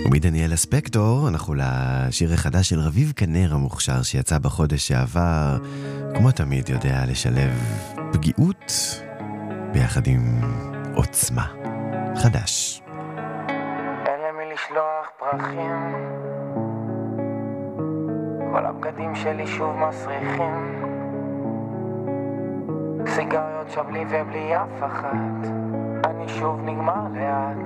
ומדניאל אספקטור אנחנו לשיר החדש של רביב כנר המוכשר שיצא בחודש שעבר, כמו תמיד יודע לשלב פגיעות ביחד עם עוצמה. חדש. אין למי לשלוח פרחים, כל הבגדים שלי שוב מסריחים, סיגריות שבלי ובלי אף אחת, אני שוב נגמר לאט,